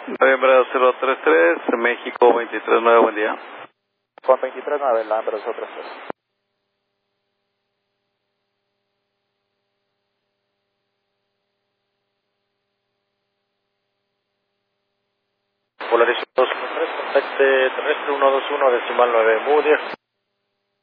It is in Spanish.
Noviembre 033, México 239, buen día. Con 239, Lambda 033. Polaris 213, contacte terrestre 121 decimal 9, Moody.